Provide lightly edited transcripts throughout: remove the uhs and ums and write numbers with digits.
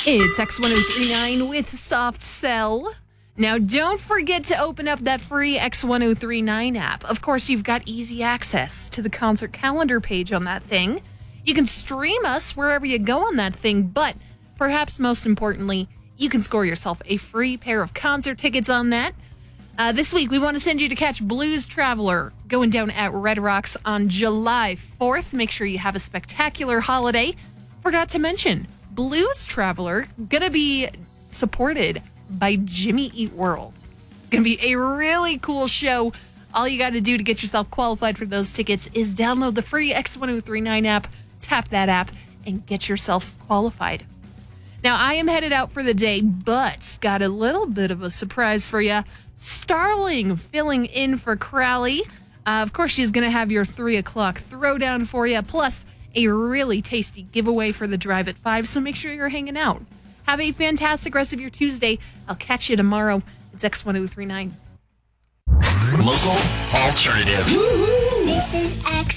It's X1039 with Soft Cell. Now, don't forget to open up that free X1039 app. Of course, you've got easy access to the concert calendar page on that thing. You can stream us wherever you go on that thing, but perhaps most importantly, you can score yourself a free pair of concert tickets on that. This week, we want to send you to catch Blues Traveler going down at Red Rocks on July 4th. Make sure you have a spectacular holiday. Forgot to mention, Blues Traveler going to be supported by Jimmy Eat World. It's going to be a really cool show. All you got to do to get yourself qualified for those tickets is download the free X1039 app, tap that app, and get yourself qualified. Now, I am headed out for the day, but got a little bit of a surprise for you. Starling filling in for Crowley. Of course, she's going to have your 3 o'clock throwdown for you, plus a really tasty giveaway for the drive at 5, so make sure you're hanging out. Have a fantastic rest of your Tuesday. I'll catch you tomorrow. It's X1039. Local alternative. This is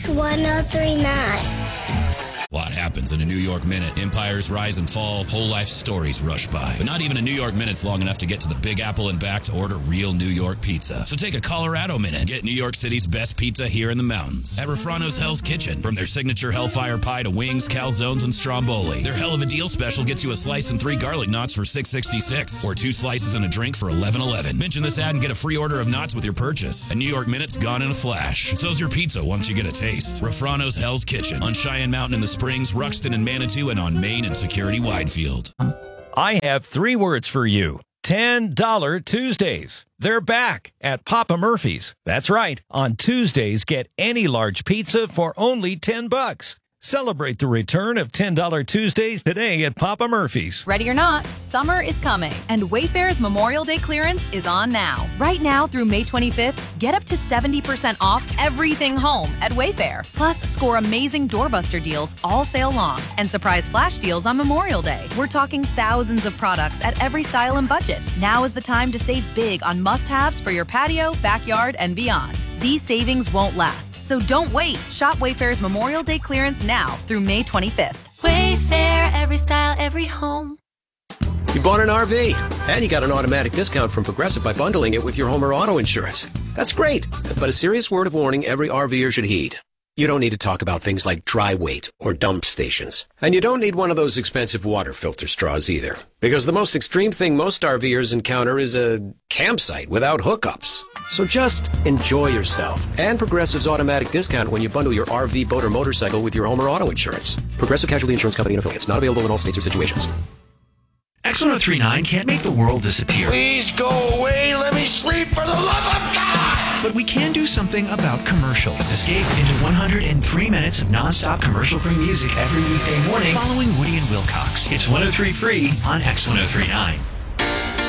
X1039. A lot happens in a New York Minute. Empires rise and fall, whole life stories rush by. But not even a New York Minute's long enough to get to the Big Apple and back to order real New York pizza. So take a Colorado Minute and get New York City's best pizza here in the mountains. At Refrano's Hell's Kitchen. From their signature Hellfire Pie to wings, calzones, and stromboli. Their Hell of a Deal special gets you a slice and 3 garlic knots for $6.66. Or 2 slices and a drink for $11.11. Mention this ad and get a free order of knots with your purchase. A New York Minute's gone in a flash. And so's your pizza once you get a taste. Refrano's Hell's Kitchen. On Cheyenne Mountain in the Springs, Ruxton and Manitou, and on Main and Security Widefield. I have 3 words for you. $10 Tuesdays. They're back at Papa Murphy's. That's right. On Tuesdays, get any large pizza for only $10. Celebrate the return of $10 Tuesdays today at Papa Murphy's. Ready or not, summer is coming, and Wayfair's Memorial Day clearance is on now. Right now through May 25th, get up to 70% off everything home at Wayfair. Plus, score amazing doorbuster deals all sale long and surprise flash deals on Memorial Day. We're talking thousands of products at every style and budget. Now is the time to save big on must-haves for your patio, backyard, and beyond. These savings won't last. So don't wait. Shop Wayfair's Memorial Day clearance now through May 25th. Wayfair, every style, every home. You bought an RV, and you got an automatic discount from Progressive by bundling it with your home or auto insurance. That's great, but a serious word of warning every RVer should heed. You don't need to talk about things like dry weight or dump stations. And you don't need one of those expensive water filter straws either. Because the most extreme thing most RVers encounter is a campsite without hookups. So just enjoy yourself. And Progressive's automatic discount when you bundle your RV, boat, or motorcycle with your home or auto insurance. Progressive Casualty Insurance Company and affiliates. Not available in all states or situations. X1039 can't make the world disappear. Please go away. Let me sleep for the love of God. But we can do something about commercials. Escape into 103 minutes of nonstop commercial-free music every weekday morning following Woody and Wilcox. It's 103 free on X1039.